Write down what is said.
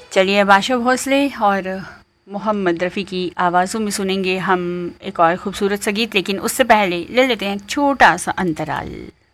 चलिए, अब आशा भोसले और मोहम्मद रफ़ी की आवाज़ों में सुनेंगे हम एक और खूबसूरत सा गीत, लेकिन उससे पहले ले लेते हैं एक छोटा सा अंतराल।